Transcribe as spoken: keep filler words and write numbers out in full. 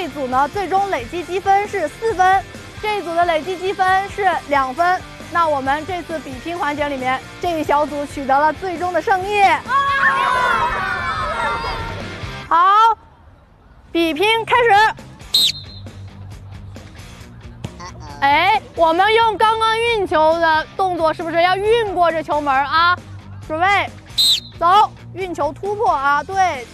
组呢，最终累计积分是四分，这一组的累计积分是两分。那我们这次比拼环节里面，这一小组取得了最终的胜利。好，比拼开始。哎，我们用刚刚运球的动作，是不是要运过这球门啊？准备，走，运球突破啊！对，